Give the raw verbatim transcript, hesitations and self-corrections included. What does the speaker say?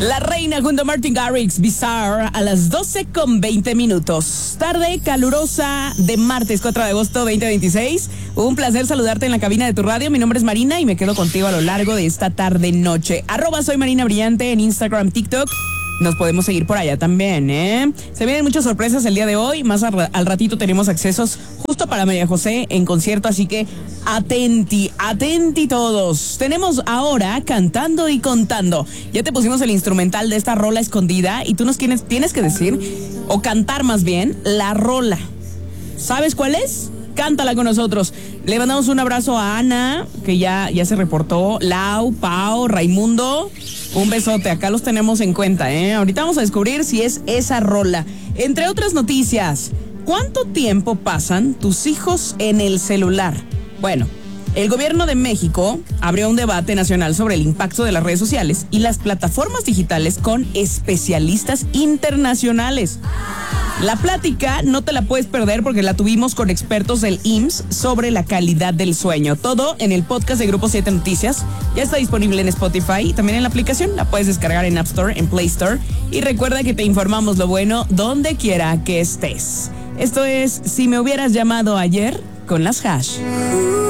La Reina junto a Martin Garrix, Bizarre, a las doce con veinte minutos. Tarde calurosa de martes cuatro de agosto veinte veintiséis. Un placer saludarte en la cabina de tu radio. Mi nombre es Marina y me quedo contigo a lo largo de esta tarde-noche. Arroba soy Marina Brillante en Instagram, TikTok. Nos podemos seguir por allá también, ¿eh? Se vienen muchas sorpresas el día de hoy. Más al, al ratito tenemos accesos justo para María José en concierto, así que atenti, atenti todos. Tenemos ahora Cantando y Contando. Ya te pusimos el instrumental de esta rola escondida y tú nos tienes, tienes que decir, o cantar más bien, la rola. ¿Sabes cuál es? Cántala con nosotros. Le mandamos un abrazo a Ana, que ya, ya se reportó. Lau, Pau, Raimundo. Un besote, acá los tenemos en cuenta, ¿eh? Ahorita vamos a descubrir si es esa rola. Entre otras noticias, ¿cuánto tiempo pasan tus hijos en el celular? Bueno, el gobierno de México abrió un debate nacional sobre el impacto de las redes sociales y las plataformas digitales con especialistas internacionales. La plática no te la puedes perder porque la tuvimos con expertos del I M S S sobre la calidad del sueño. Todo en el podcast de Grupo siete Noticias. Ya está disponible en Spotify y también en la aplicación. La puedes descargar en App Store, en Play Store. Y recuerda que te informamos lo bueno donde quiera que estés. Esto es Si me hubieras llamado ayer con las Hash.